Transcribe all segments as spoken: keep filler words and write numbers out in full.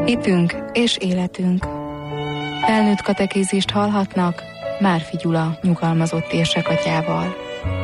Hitünk és életünk. Felnőtt katekézist hallhatnak Márfi Gyula nyugalmazott érsekatyával.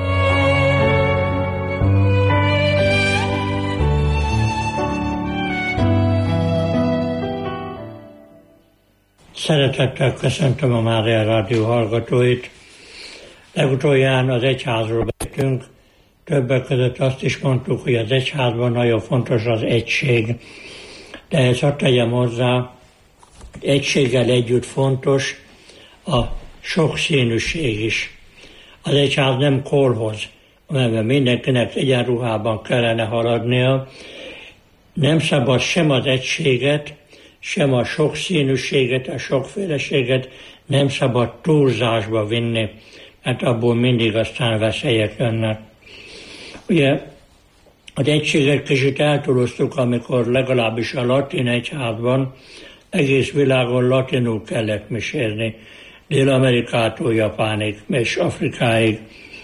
Szeretettel köszöntöm a Mária Rádió hallgatóit. Legutoljára az egyházról beszéltünk. Többek között azt is mondtuk, hogy az egyházban nagyon fontos az egység. De ezt hadd tegyem hozzá, egységgel együtt fontos a sokszínűség is. Az egyház nem kolhoz, amelyben mindenkinek egyenruhában kellene haladnia. Nem szabad sem az egységet, sem a sokszínűséget, a sokféleséget nem szabad túlzásba vinni, mert abból mindig aztán veszélyek jönnek. Ugye az egységet kicsit eltúloztuk, amikor legalábbis a latin egyházban egész világon latinul kellett misézni, Dél-Amerikától Japánig és Afrikáig.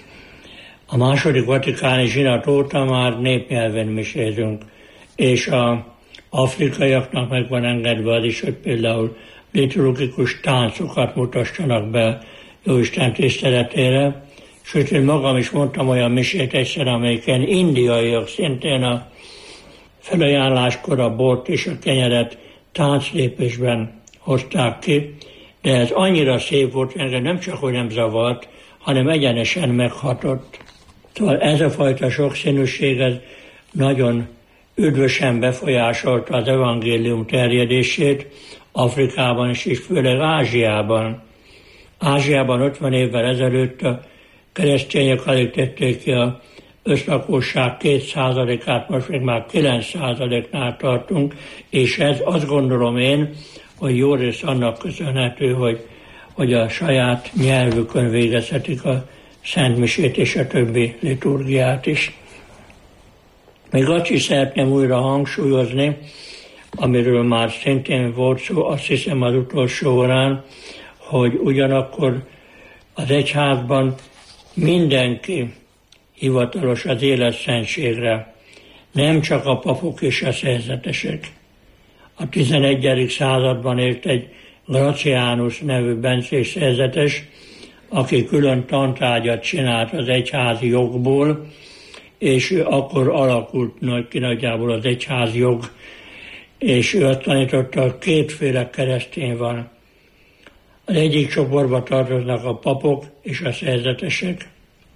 A második vatikáni zsinat óta már népnyelven misézünk, és a afrikaiaknak meg van engedve az is, hogy például liturgikus táncokat mutassanak be Jóisten tiszteletére. Sőt, én magam is mondtam olyan misét egyszer, amelyiken indiaiak szintén a felajánláskor a bort és a kenyeret tánclépésben hozták ki, de ez annyira szép volt, hogy engem nem csak, hogy nem zavart, hanem egyenesen meghatott. Szóval ez a fajta sokszínűség ez nagyon üdvösen befolyásolta az evangélium terjedését Afrikában is, és főleg Ázsiában. Ázsiában ötven évvel ezelőtt a keresztények alig tették ki az összlakosság két százalékát, most még már kilenc százaléknál tartunk, és ez azt gondolom én, hogy jó rész annak köszönhető, hogy, hogy a saját nyelvükön végezhetik a szentmisét és a többi liturgiát is. Még azt is szeretném újra hangsúlyozni, amiről már szintén volt szó, azt hiszem az utolsó órán, hogy ugyanakkor az egyházban mindenki hivatalos az életszentségre, nem csak a papok és a szerzetesek. A tizenegyedik században élt egy Gracianus nevű bencés szerzetes, aki külön tantárgyat csinált az egyházi jogból, és ő akkor alakult ki nagyjából az egyházi jog, és ő azt tanította, hogy kétféle keresztény van. Az egyik csoportba tartoznak a papok és a szerzetesek,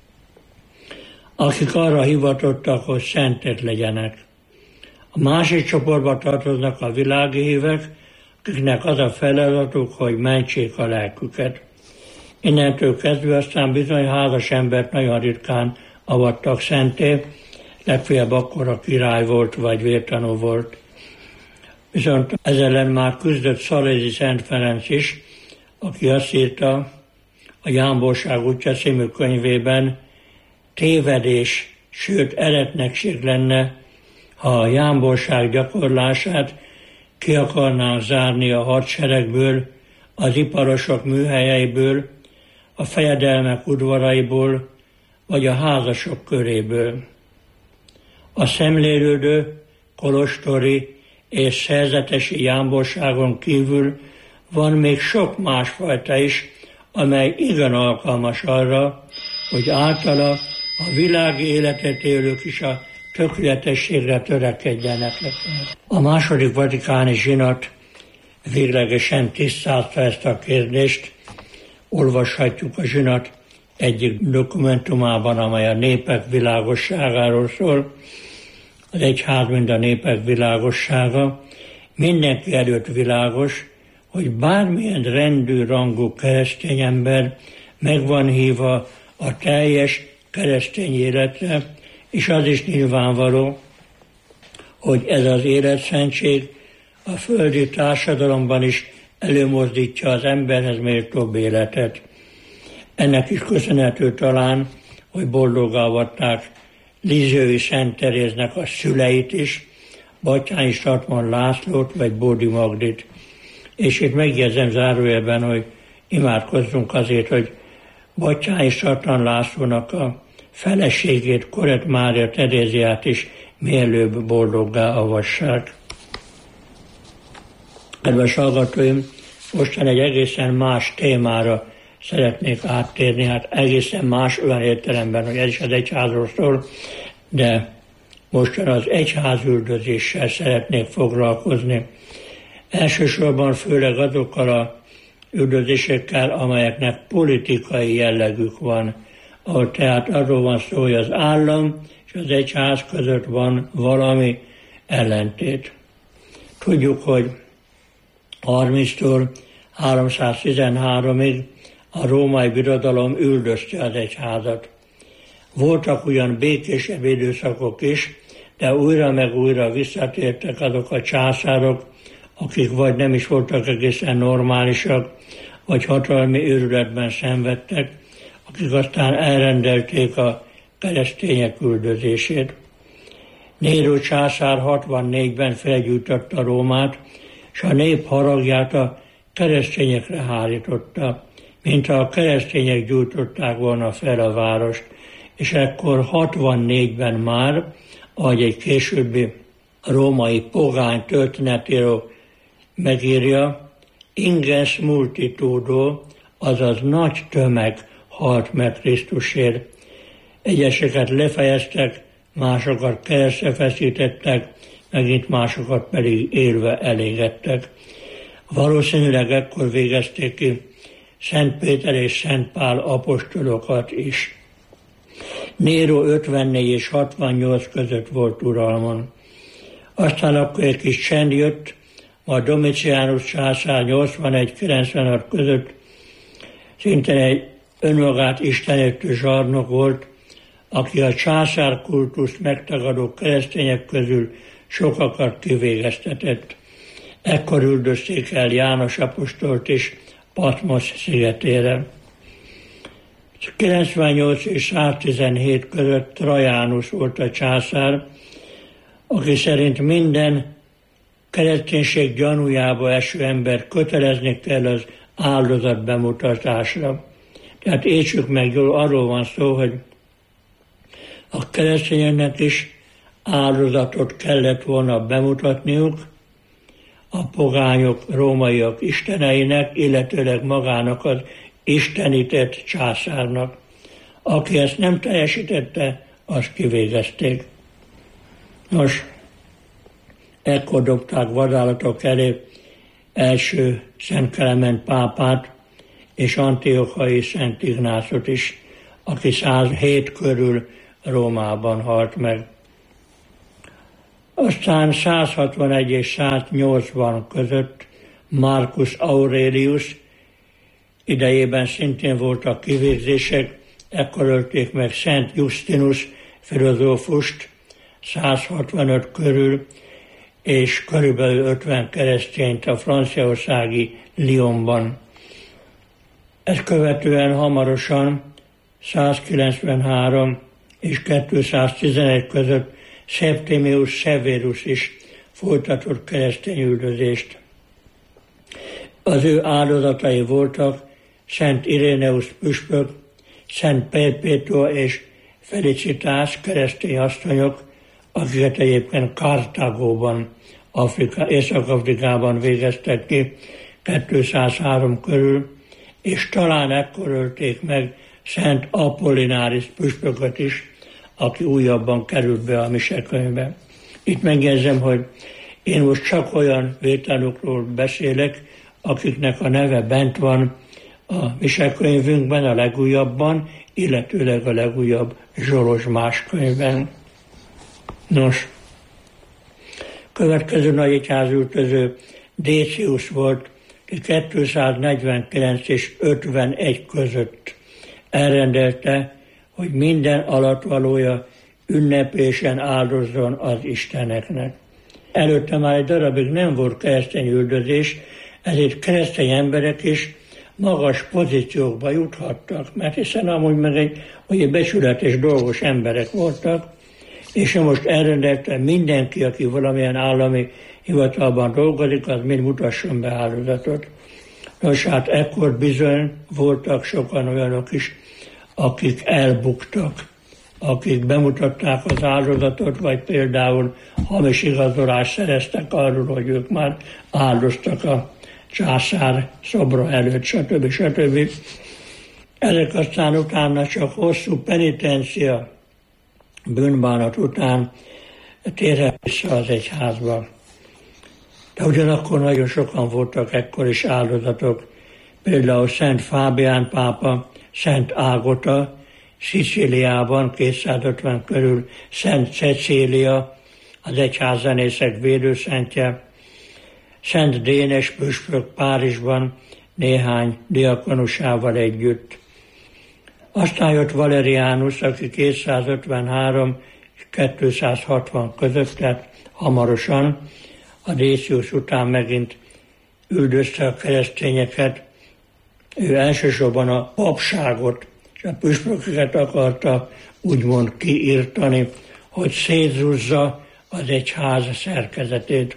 akik arra hivatottak, hogy szentek legyenek. A másik csoportba tartoznak a világi hívek, akiknek az a feladatuk, hogy mentsék a lelküket. Innentől kezdve aztán bizony házas embert nagyon ritkán avattak szenté, legfeljebb akkor a király volt, vagy vértanú volt. Viszont ezzel ellen már küzdött Szalézi Szent Ferenc is, aki azt írta a Jámborság útja című könyvében, tévedés, sőt eretnekség lenne, ha a jámborság gyakorlását ki akarnánk zárni a hadseregből, az iparosok műhelyeiből, a fejedelmek udvaraiból, vagy a házasok köréből. A szemlélődő, kolostori és szerzetesi jámborságon kívül van még sok másfajta is, amely igen alkalmas arra, hogy általa a világi életet élők is a tökéletességre törekedjenek. A második vatikáni zsinat véglegesen tisztázta ezt a kérdést. Olvashatjuk a zsinat egyik dokumentumában, amely a népek világosságáról szól. Az egyház, mint a népek világossága. Mindenki előtt világos, hogy bármilyen rendű, rangú keresztény ember meg van hívva a teljes keresztény életre, és az is nyilvánvaló, hogy ez az életszentség a földi társadalomban is előmozdítja az emberhez méltóbb életet. Ennek is köszönhető talán, hogy boldogá avatták Lizsői Szent Teréznek a szüleit is, Batthyány Statman Lászlót vagy Bódi Magdit. És itt megjegyzem zárójelben, hogy imádkozzunk azért, hogy Batthyány Statman Lászlónak a feleségét, Korett Mária Teréziát is mielőbb boldoggá avassák. Kedves hallgatóim, mostan egy egészen más témára szeretnék áttérni, hát egészen más olyan értelemben, hogy ez is az egyházról szól, de mostan az egyházüldözéssel szeretnék foglalkozni. Elsősorban főleg azokkal a üldözésekkel, amelyeknek politikai jellegük van, ahol tehát arról van szó, hogy az állam és az egyház között van valami ellentét. Tudjuk, hogy harminctól háromszáztizenháromig a római birodalom üldözte az egyházat. Voltak ugyan békésebb időszakok is, de újra meg újra visszatértek azok a császárok, akik vagy nem is voltak egészen normálisak, vagy hatalmi őrületben szenvedtek, akik aztán elrendelték a keresztények üldözését. Néró császár hatvannégyben felgyújtotta Rómát, és a nép haragját a keresztényekre hárította, mintha a keresztények gyújtották volna fel a várost, és ekkor hatvannégyben már, ahogy egy későbbi római pogány történetíró megírja, ingens multitudo, azaz nagy tömeg halt meg Krisztusért. Egyeseket lefejeztek, másokat keresztre feszítettek, megint másokat pedig élve elégettek. Valószínűleg ekkor végezték ki Szent Péter és Szent Pál apostolokat is. Néró ötvennégy és hatvannyolc között volt uralmon. Aztán akkor egy kis csend jött, majd Domitianus császár nyolcvanegy kilencvenöt között szintén egy önmagát istenítő zsarnok volt, aki a császárkultuszt megtagadó keresztények közül sokakat kivégeztetett. Ekkor üldözték el János apostolt is Patmos szigetére. kilencvennyolc és száztizenhét között Trajánus volt a császár, aki szerint minden kereszténység gyanújába eső ember kötelezni kell az áldozat bemutatásra. Tehát értsük meg jól, arról van szó, hogy a keresztényeknek is áldozatot kellett volna bemutatniuk a pogányok, rómaiak isteneinek, illetőleg magának az istenített császárnak. Aki ezt nem teljesítette, azt kivégezték. Nos, ekkor dobták vadállatok elé első Szent Klement pápát és Antiochai Szent Ignácot is, aki százhét körül Rómában halt meg. Aztán százhatvanegy és száznyolcvan között Marcus Aurelius idejében szintén voltak kivégzések, ekkor ölték meg Szent Justinus filozófust százhatvanöt körül, és körülbelül ötven keresztényt a franciaországi Lyonban. Ezt követően hamarosan százkilencvenhárom és kétszáztizenegy között Septimius Severus is folytatott keresztény üldözést. Az ő áldozatai voltak Szent Iréneus püspök, Szent Perpetua és Felicitas keresztény asszonyok, akiket egyébként Kartágóban, Afrika, Észak-Afrikában végeztek ki kétszázhárom körül, és talán ekkor ölték meg Szent Apollináris püspököt is, aki újabban került be a misekönyvbe. Itt megjegyzem, hogy én most csak olyan vételnokról beszélek, akiknek a neve bent van a misekönyvünkben, a legújabban, illetőleg a legújabb Zsolozsmás könyvben. Nos, következő nagy egyházültöző Décius volt, ki kétszáznegyvenkilenc és ötvenegy között elrendelte, hogy minden alatvalója ünnepésen áldozzon az isteneknek. Előtte már egy darabig nem volt keresztény üldözés, ezért keresztény emberek is magas pozíciókba juthattak, mert hiszen amúgy meg egy, hogy egy becsületes dolgos emberek voltak, és most elrendelte mindenki, aki valamilyen állami hivatalban dolgozik, az mind mutasson be áldozatot. Nos, hát ekkor bizony voltak sokan olyanok is, akik elbuktak akik bemutatták az áldozatot, vagy például hamis igazolást szereztek arról, hogy ők már áldoztak a császár szobra előtt, stb. stb. Ezek aztán utána csak hosszú penitencia, bűnbánat után térhet vissza az egyházba. De ugyanakkor nagyon sokan voltak ekkor is áldozatok, például Szent Fábián pápa, Szent Ágota, Szicíliában kétszázötven körül, Szent Cecília, az egyházzenészek védőszentje, Szent Dénes püspök Párizsban néhány diakonusával együtt. Aztán jött Valeriánus, aki kétszázötvenhárom és kétszázhatvan között, tehát hamarosan, a Décius után megint üldözte a keresztényeket. Ő elsősorban a papságot és a püspököket akarta úgymond kiírtani, hogy szétzúzza az egyház szerkezetét.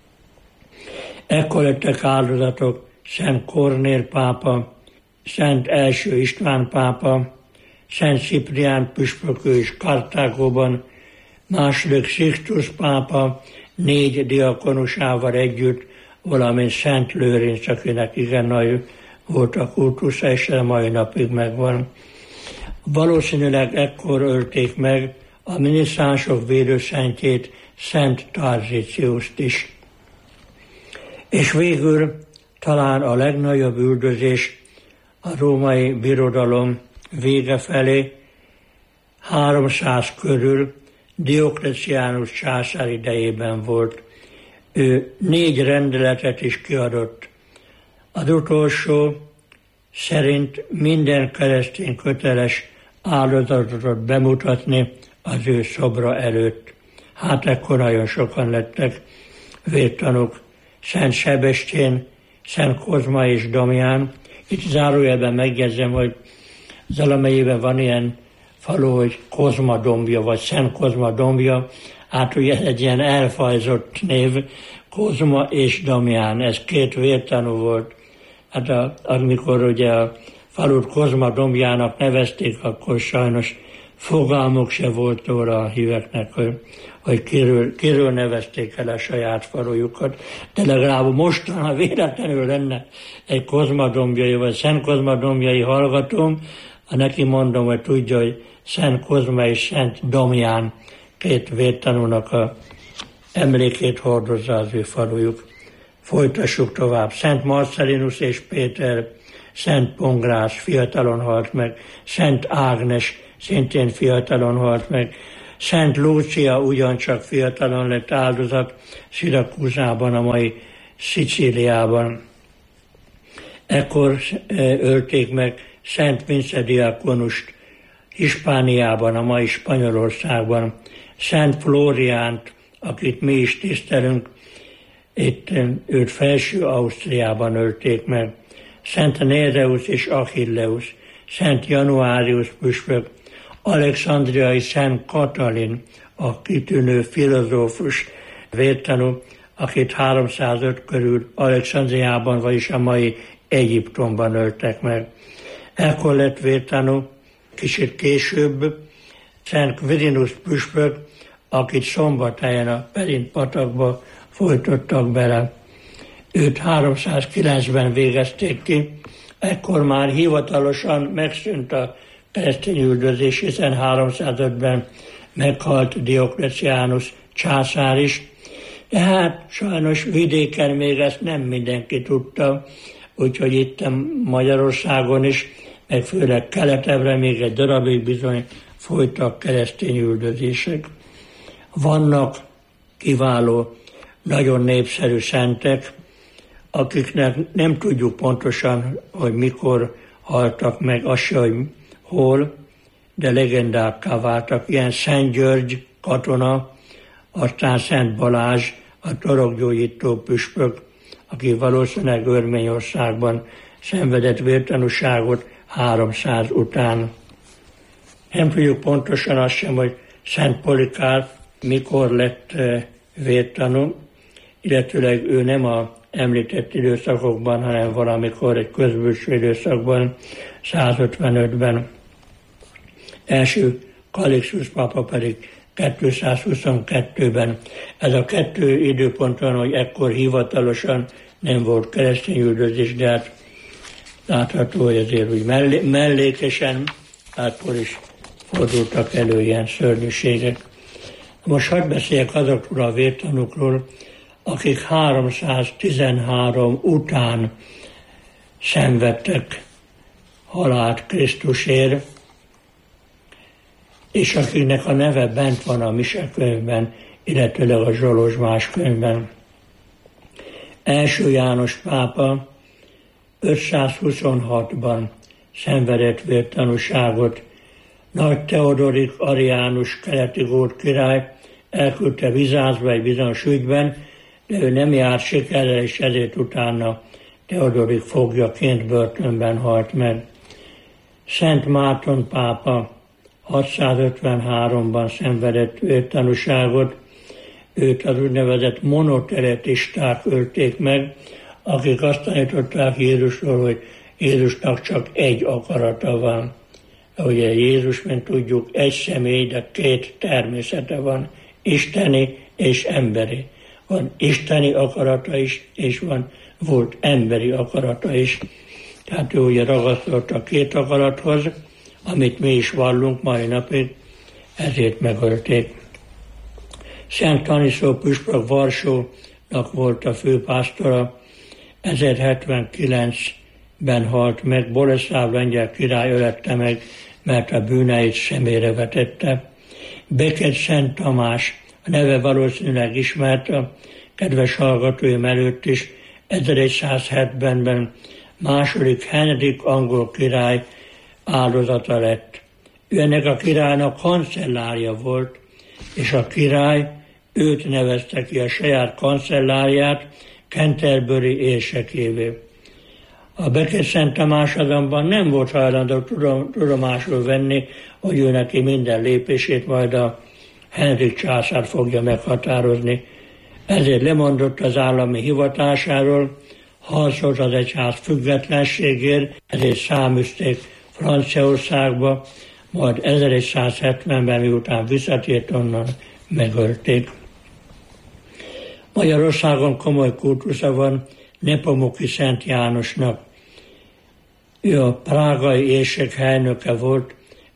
Ekkor lettek áldozatok Szent Kornél pápa, Szent első István pápa, Szent Ciprián püspök is Kartágóban, második Sixtus pápa négy diakonusával együtt, valamint Szent Lőrinc, akinek igen nagy volt a kultusza, és a mai napig megvan. Valószínűleg ekkor ölték meg a minisztránsok védőszentjét, Szent Tarziciust is. És végül talán a legnagyobb üldözés a római birodalom vége felé, háromszáz körül Diokleciánus császár idejében volt. Ő négy rendeletet is kiadott. Az utolsó szerint minden keresztény köteles áldozatot bemutatni az ő szobra előtt. Hát ekkor nagyon sokan lettek vértanúk. Szent Sebestyén, Szent Kozma és Damián. Itt zárójelben megjegyzem, hogy Zalamelyében van ilyen falu, hogy Kozma dombja, vagy Szent Kozma dombja. Hát ugye ez egy ilyen elfajzott név, Kozma és Damián, ez két vértanú volt. Hát a, amikor ugye a falut Kozma dombjának nevezték, akkor sajnos fogalmuk se volt róla a híveknek, hogy, hogy kiről, kiről nevezték el a saját falujukat. De legalább mostanában véletlenül lenne egy Kozma dombjai, vagy Szent Kozma dombjai hallgatóm, ha neki mondom, hogy tudja, hogy Szent Kozma és Szent Damián két vértanúnak a emlékét hordozza az ő falujuk. Folytassuk tovább. Szent Marcellinus és Péter, Szent Pongrás fiatalon halt meg, Szent Ágnes szintén fiatalon halt meg, Szent Lúcia ugyancsak fiatalon lett áldozat Szirakúzában, a mai Szicíliában. Ekkor ölték meg Szent Vince diakonust Hispániában, a mai Spanyolországban, Szent Flóriánt, akit mi is tisztelünk, itt őt felső Ausztriában ölték meg, Szent Néreus és Achilleus, Szent Januárius püspök, alexandriai Szent Katalin, a kitűnő filozófus vértanú, akit háromszázöt körül Alexandriában, vagyis a mai Egyiptomban öltek meg. Ekkor lett vértanú, kicsit később, Szent Quirinus püspök, akit Szombathelyen a Perint patakba folytottak bele. Őt háromszázkilencben végezték ki, ekkor már hivatalosan megszűnt a keresztény üldözés, hiszen háromszázötben meghalt Diokleciánus császár is, de hát sajnos vidéken még ezt nem mindenki tudta, úgyhogy itt Magyarországon is, meg főleg keletebbre még egy darabig bizony folytak keresztény üldözések. Vannak kiváló, nagyon népszerű szentek, akiknek nem tudjuk pontosan, hogy mikor haltak meg, az se, hogy hol, de legendákká váltak. Ilyen Szent György katona, aztán Szent Balázs, a torokgyógyító püspök, aki valószínűleg Örményországban szenvedett vértanúságot háromszáz után. Nem tudjuk pontosan azt sem, hogy Szent Polikárp mikor lett vértanú, illetőleg ő nem a említett időszakokban, hanem valamikor egy közbülső időszakban, százötvenötben. Első Calixtus pápa pedig kétszázhuszonkettőben. Ez a kettő időpont van, hogy ekkor hivatalosan nem volt keresztény üldözés, de hát látható, hogy azért úgy mellé, mellékesen akkor is fordultak elő ilyen szörnyűségek. Most hadd beszéljek azokról a vértanúkról, akik háromszáztizenhárom után szenvedtek halált Krisztusért, és akiknek a neve bent van a Mise könyvben, illetőleg a Zsolozsmás könyvben. Első János pápa ötszázhuszonhatban szenvedett vértanúságot. Nagy Teodorik Ariánus keleti gót király elküldte Bizáncba egy bizonyos ügyben, de ő nem járt sikerrel, és ezért utána Teodorik foglyaként börtönben halt meg. Szent Márton pápa hatszázötvenháromban szenvedett vértanúságot, őt az úgynevezett monoteretisták ölték meg, akik azt tanították Jézusról, hogy Jézusnak csak egy akarata van. Ugye Jézus, mint tudjuk, egy személy, de két természete van, isteni és emberi. Van isteni akarata is, és van, volt emberi akarata is. Tehát ő ugye ragasztott a két akarathoz, amit mi is vallunk mai napig, ezért megölték. Szent Taniszó püspök Varsónak volt a főpásztora, ezerhetvenkilencben halt meg, Boleszláv lengyel király ölette meg, mert a bűneit szemére vetette. Békés Szent Tamás, a neve valószínűleg ismert a kedves hallgatóim előtt is, ezeregyszázhetvenben második Henrik angol király áldozata lett. Ő ennek a királynak kancellárja volt, és a király őt nevezte ki a saját kancellárját Canterbury érsekévé. A Békés Szent Tamás azonban nem volt hajlandó tudomásul venni, hogy ő neki minden lépését majd a Henrik császár fogja meghatározni. Ezért lemondott az állami hivatásáról, harcolt az egyház függetlenségért, ezért száműzték Franciaországba, majd ezeregyszázhetvenben, miután visszatért onnan, megölték. Magyarországon komoly kultusza van Nepomuki Szent Jánosnak. Ő a prágai érsek helynöke volt,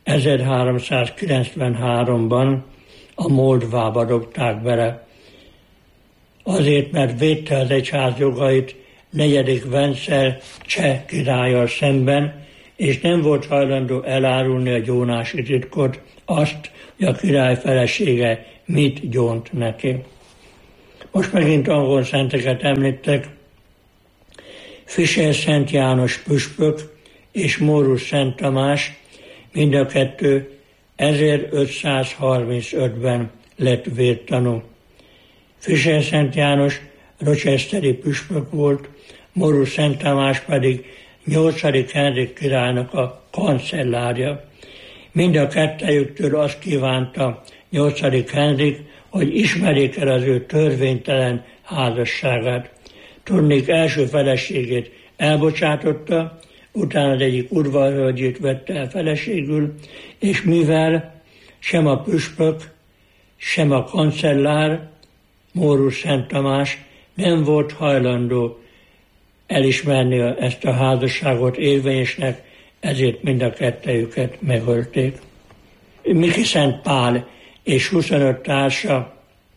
ezerháromszázkilencvenháromban a Moldvába dobták bele. Azért, mert védte az egyház jogait negyedik Vencel cseh királlyal szemben, és nem volt hajlandó elárulni a gyónási titkot, azt, hogy a király felesége mit gyónt neki. Most megint angol szenteket említek. Fischer Szent János püspök és Mórus Szent Tamás, mind a kettő ezerötszázharmincötben lett vértanú. Fischer Szent János rochesteri püspök volt, Mórus Szent Tamás pedig nyolcadik Henrik királynak a kancellárja. Mind a kettejüktől azt kívánta nyolcadik Henrik, hogy ismerjék el az ő törvénytelen házasságát. Tudnék, első feleségét elbocsátotta, utána az egyik udvarhölgyét vette el feleségül, és mivel sem a püspök, sem a kancellár, Mórus Szent Tamás nem volt hajlandó elismerni ezt a házasságot érvényesnek, ezért mind a kettejüket megölték. Miki Szent Pál és huszonöt társa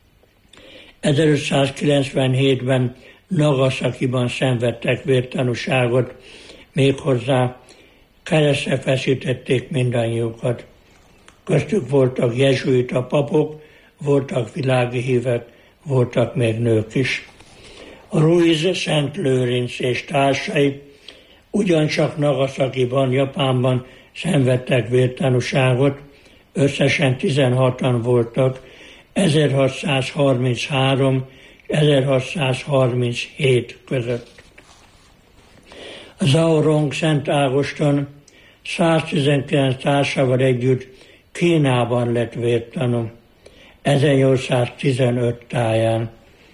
ezerötszázkilencvenhétben Nagasakiban szenvedtek vértanúságot, méghozzá keresztre feszítették mindannyiukat. Köztük voltak jezsuita papok, voltak világi hívek, voltak még nők is. A Ruiz, Szent Lőrinc és társai ugyancsak Nagasakiban, Japánban szenvedtek vértanúságot, összesen tizenhatan voltak, ezerhatszázharminchárom és ezerhatszázharminchét között. A Zhao-rong Szent Ágoston száztizenkilenc társával együtt Kínában lett vértanú, ezernyolcszáztizenöt táján.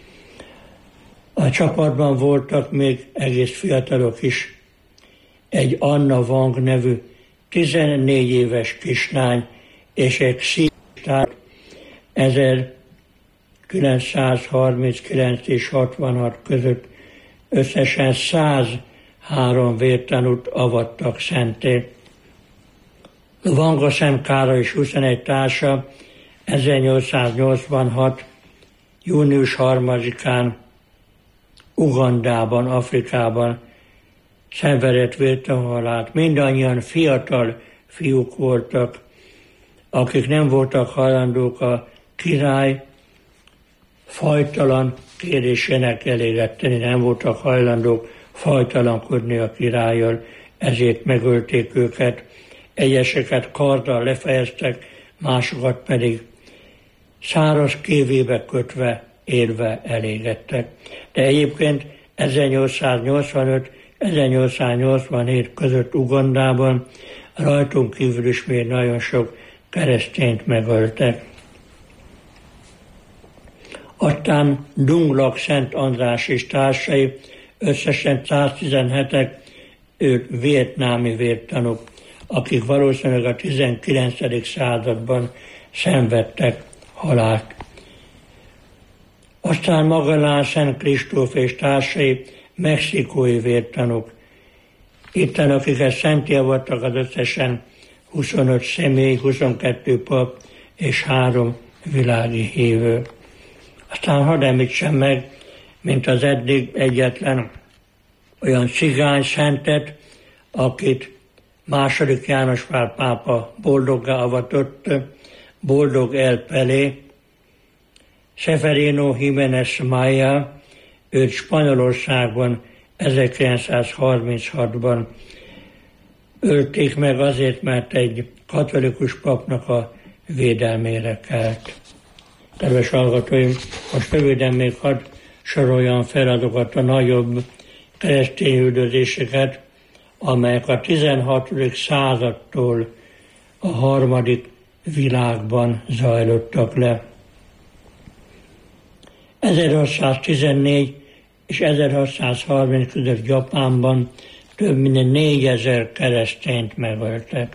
A csapatban voltak még egész fiatalok is. Egy Anna Wang nevű tizennégy éves kislány és egy szívtár ezerkilencszázharminckilenc és hatvanhat között összesen százhárom vértanút avattak szenté. Vanga Szent Károly és huszonegy társa ezernyolcszáznyolcvanhat. június harmadikán Ugandában, Afrikában szenvedett vértanhalált. Mindannyian fiatal fiúk voltak, akik nem voltak hajlandók a király fajtalan kérésének eléget tenni, nem voltak hajlandók fajtalankodni a királlyal, ezért megölték őket. Egyeseket karddal lefejeztek, másokat pedig száraz kévébe kötve, érve elégettek. De egyébként ezernyolcszáznyolcvanöt ezernyolcszáznyolcvanhét között Ugandában rajtunk kívül is még nagyon sok keresztényt megöltek. Aztán Dunglak Szent András és társai összesen száztizenhetek ők vietnámi vértanúk, akik valószínűleg a tizenkilencedik században szenvedtek halált. Aztán Magellán Szent Kristóf és társai mexikói vértanúk. Itten, akiket szentté avattak, az összesen huszonöt személy, huszonkettő pap és három világi hívő. Aztán hadd említsem meg, mint az eddig egyetlen olyan cigány szentet, akit második János Pál pápa boldoggá avatott, Boldog El Pelé, Severino Jiménez Maya, őt Spanyolországban ezerkilencszázharminchatban ölték meg azért, mert egy katolikus papnak a védelmére kelt. Kedves hallgatóim, most röviden még hadd soroljam fel azokat a nagyobb keresztény üldözéseket, amelyek a tizenhatodik századtól a harmadik világban zajlottak le. ezerhatszáztizennégy és ezerhatszázharminc között Japánban több mint négyezer keresztényt megöltek.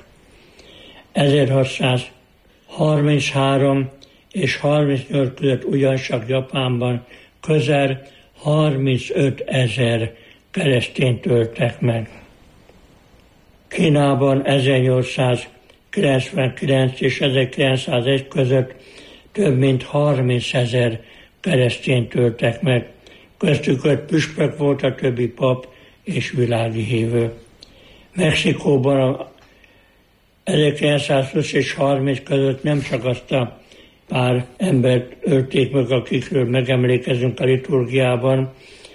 ezerhatszázharminchárom és harmincnyolc között ugyancsak Japánban közel harmincöt ezer keresztényt öltek meg. Kínában ezernyolcszázkilencvenkilenc és ezerkilencszázegy között több mint harmincezer keresztényt öltek meg. Köztük öt püspök volt, a többi pap és világi hívő. Mexikóban ezerkilencszázhúsz és harminc között nem csak azt a pár embert ölték meg, akikről megemlékezünk a liturgiában,